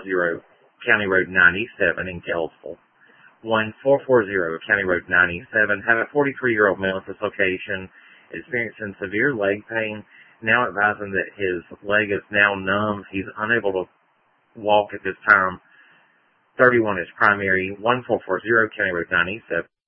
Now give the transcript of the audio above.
County Road 97 in Gainesville. 1440 County Road 97. Have a 43-year-old male at this location experiencing severe leg pain. Now advising that his leg is now numb. He's unable to walk at this time. 31 is primary. 1440 County Road 97.